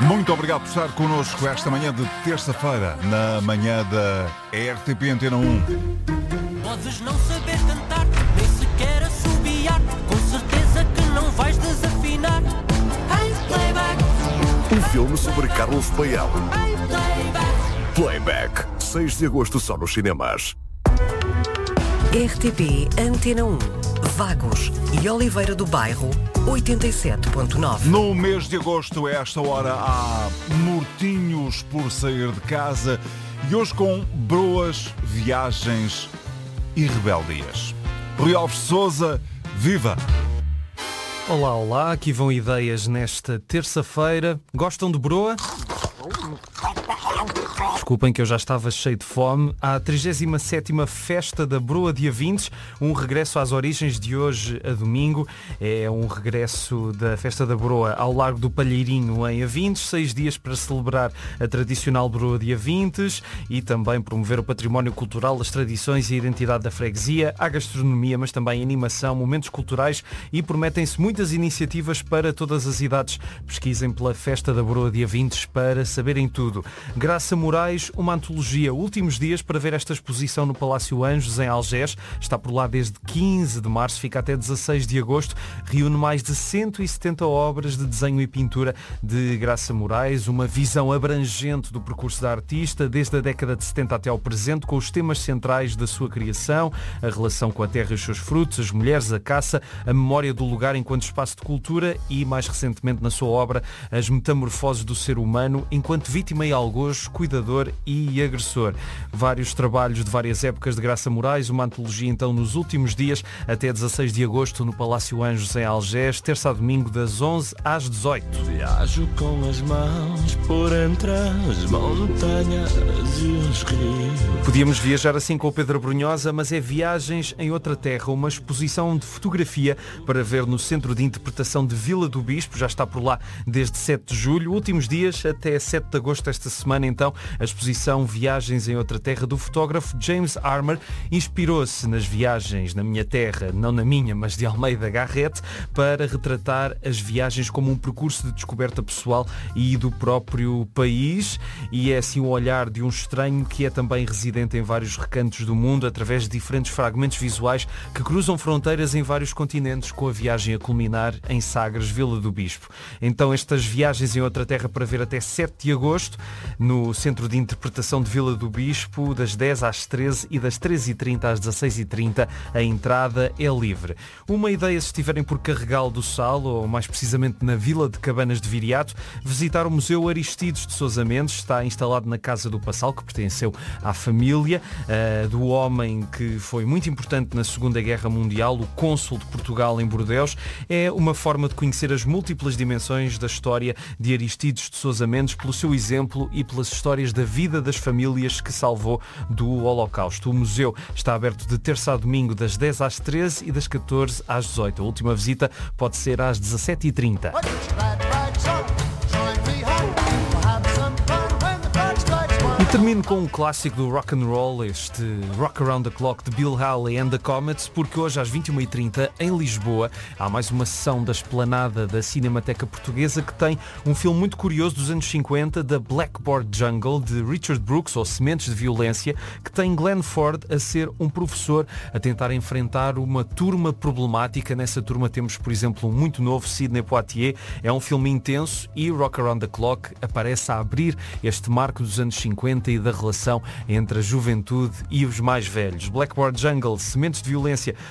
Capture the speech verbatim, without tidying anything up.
Muito obrigado por estar connosco esta manhã de terça-feira, na manhã da R T P Antena um. Podes não saber cantar, nem sequer assobiar, com certeza que não vais desafinar. Hey, playback. Um filme sobre Carlos Paião. Hey, playback. Playback, seis de agosto só nos cinemas. R T P Antena um, Vagos e Oliveira do Bairro, oitenta e sete ponto nove. No mês de agosto, a esta hora, há mortinhos por sair de casa e hoje com broas, viagens e rebeldias. Rui Alves de Sousa, viva! Olá, olá, aqui vão ideias nesta terça-feira. Gostam de broa? Desculpem que eu já estava cheio de fome. A trigésima sétima Festa da Broa de Avintes, um regresso às origens de hoje a domingo. É um regresso da Festa da Broa ao Largo do Palheirinho em Avintes, seis dias para celebrar a tradicional Broa de Avintes e também promover o património cultural, as tradições e a identidade da freguesia, a gastronomia, mas também animação, momentos culturais e prometem-se muitas iniciativas para todas as idades. Pesquisem pela Festa da Broa de Avintes para saberem tudo. Graça Moraes, uma antologia, últimos dias para ver esta exposição no Palácio Anjos, em Algés. Está por lá desde quinze de março, fica até dezasseis de agosto. Reúne mais de cento e setenta obras de desenho e pintura de Graça Moraes, uma visão abrangente do percurso da artista, desde a década de setenta até ao presente, com os temas centrais da sua criação, a relação com a terra e os seus frutos, as mulheres, a caça, a memória do lugar enquanto espaço de cultura e, mais recentemente na sua obra, as metamorfoses do ser humano enquanto vítima e algoz, cuidador e agressor. Vários trabalhos de várias épocas de Graça Moraes, uma antologia então nos últimos dias, até dezasseis de agosto no Palácio Anjos em Algés, terça a domingo das onze às dezoito. Viajo com as mãos por entre as montanhas e os rios. Podíamos viajar assim com o Pedro Brunhosa, mas é Viagens em Outra Terra, uma exposição de fotografia para ver no Centro de Interpretação de Vila do Bispo, já está por lá desde sete de julho, últimos dias até sete de agosto esta semana então, a exposição Viagens em Outra Terra do fotógrafo James Armour inspirou-se nas viagens na minha terra, não na minha, mas de Almeida Garrett, para retratar as viagens como um percurso de descoberta pessoal e do próprio país, e é assim o olhar de um estranho que é também residente em vários recantos do mundo, através de diferentes fragmentos visuais que cruzam fronteiras em vários continentes, com a viagem a culminar em Sagres, Vila do Bispo. Então estas Viagens em Outra Terra para ver até sete de agosto, no Centro de Interpretação de Vila do Bispo, das dez às treze e das treze e trinta às dezasseis e trinta. A entrada é livre. Uma ideia, se estiverem por Carregal do Sal, ou mais precisamente na Vila de Cabanas de Viriato, visitar o Museu Aristides de Sousa Mendes. Está instalado na Casa do Passal, que pertenceu à família uh, do homem que foi muito importante na Segunda Guerra Mundial, o cônsul de Portugal em Bordeus. É uma forma de conhecer as múltiplas dimensões da história de Aristides de Sousa Mendes, pelo seu exemplo e pelas histórias da vida das famílias que salvou do Holocausto. O museu está aberto de terça a domingo das dez às treze e das catorze às dezoito. A última visita pode ser às dezassete e trinta. E termino com um clássico do rock and roll, este Rock Around the Clock de Bill Haley and the Comets, porque hoje às vinte e uma e trinta em Lisboa há mais uma sessão da Esplanada da Cinemateca Portuguesa que tem um filme muito curioso dos anos cinquenta, da Blackboard Jungle, de Richard Brooks, ou Sementes de Violência, que tem Glenn Ford a ser um professor a tentar enfrentar uma turma problemática. Nessa turma temos, por exemplo, um muito novo, Sidney Poitier. É um filme intenso e Rock Around the Clock aparece a abrir este marco dos anos cinquenta e da relação entre a juventude e os mais velhos. Blackboard Jungle, Sementes de Violência,